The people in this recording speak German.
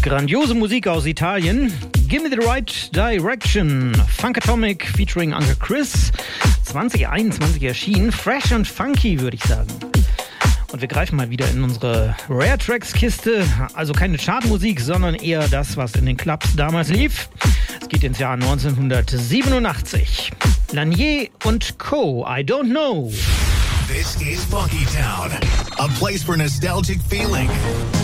Grandiose Musik aus Italien. Give Me the Right Direction. Funkatomic featuring Uncle Chris. 2021 erschienen. Fresh and funky, würde ich sagen. Und wir greifen mal wieder in unsere Rare Tracks Kiste. Also keine Chartmusik, sondern eher das, was in den Clubs damals lief. Es geht ins Jahr 1987. Lanier und Co. I Don't Know. This is Funky Town, a place for nostalgic feeling.